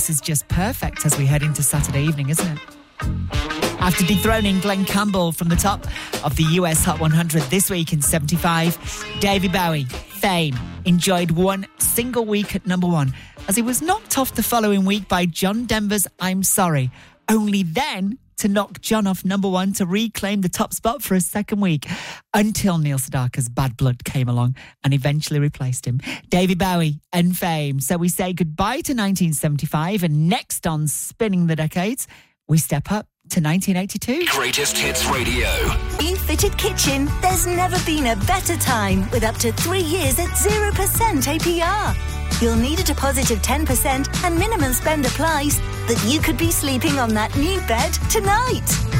This is just perfect as we head into Saturday evening, isn't it? After dethroning Glenn Campbell from the top of the US Hot 100 this week in 75, David Bowie, Fame, enjoyed one single week at number one as he was knocked off the following week by John Denver's I'm Sorry, only then to knock John off number one to reclaim the top spot for a second week until Neil Sedaka's Bad Blood came along and eventually replaced him. David Bowie and Fame. So we say goodbye to 1975 and next on Spinning the Decades, we step up to 1982. Greatest Hits Radio. New fitted kitchen. There's never been a better time with up to 3 years at 0% APR. You'll need a deposit of 10% and minimum spend applies that you could be sleeping on that new bed tonight.